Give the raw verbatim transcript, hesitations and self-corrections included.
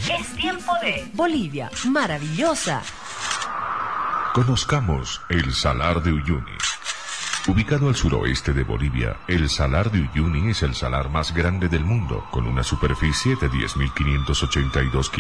Es tiempo de Bolivia, maravillosa. Conozcamos el Salar de Uyuni. Ubicado al suroeste de Bolivia, el Salar de Uyuni es el salar más grande del mundo, con una superficie de diez mil quinientos ochenta y dos kilómetros